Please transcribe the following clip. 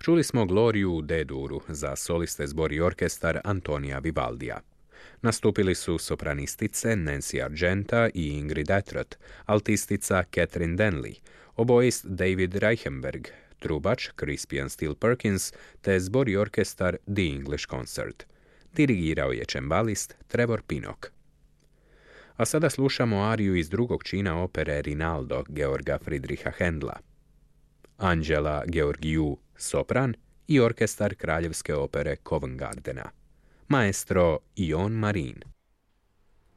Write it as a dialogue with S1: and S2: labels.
S1: Čuli smo Gloriju u D-duru za soliste zbor i orkestar Antonija Vivaldija. Nastupili su sopranistice Nancy Argenta i Ingrid Etrot, altistica Catherine Denley, oboist David Reichenberg, trubač Crispian Steele Perkins te zbor i orkestar The English Concert. Dirigirao je čembalist Trevor Pinnock. A sada slušamo ariju iz drugog čina opere Rinaldo Georga Friedricha Händla. Angela Georgiou, sopran i orkestar kraljevske opere Covent Gardena. Maestro Ion Marin.